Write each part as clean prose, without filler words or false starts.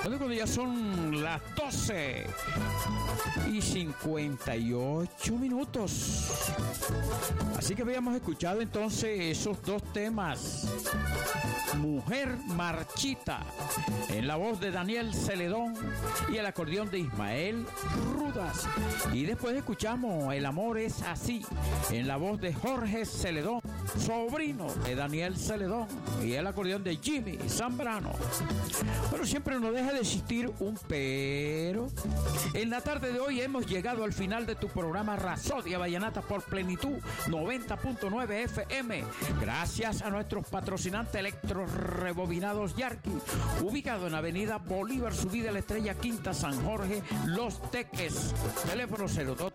Cuando ya son las 12:58. Así que habíamos escuchado entonces esos dos temas. Mujer Marchita, en la voz de Daniel Celedón y el acordeón de Ismael Rudas. Y después escuchamos El amor es así, en la voz de Jorge Celedón, sobrino de Daniel Celedón, y el acordeón de Jimmy Zambrano. Pero siempre nos deja de existir un pero. En la tarde de hoy hemos llegado al final de tu programa Rasodia Vallenata por Plenitud 90.9 FM. Gracias a nuestros patrocinantes Electrorebobinados Yarqui, ubicado en Avenida Bolívar, subida a la Estrella Quinta, San Jorge, Los Teques. Teléfono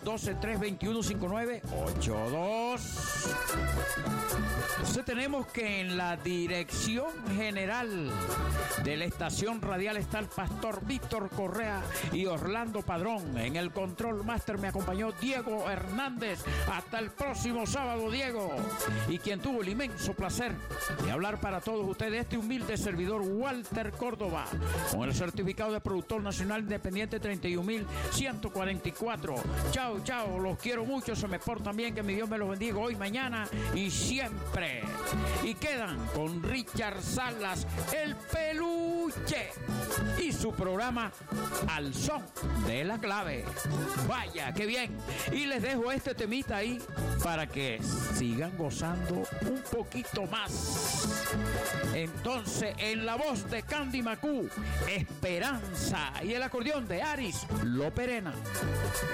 0212-321-5982. Entonces tenemos que en la dirección general de la estación radial está el pastor Víctor Correa y Orlando Padrón. En el control master me acompañó Diego Hernández. Hasta el próximo sábado, Diego. Y quien tuvo el inmenso placer de hablar para todos ustedes, este humilde servidor Walter Córdoba, con el certificado de productor nacional independiente 31.144. Chao, chao, los quiero mucho, se me portan bien, que mi Dios me los bendiga hoy, mañana y siempre. Y quedan con Richard Salas, el peluche, y su programa Al Son de la Clave. Vaya, qué bien. Y les dejo este temita ahí para que sigan gozando un poquito más. Entonces, en la voz de Candy Macú, Esperanza, y el acordeón de Aris Loperena.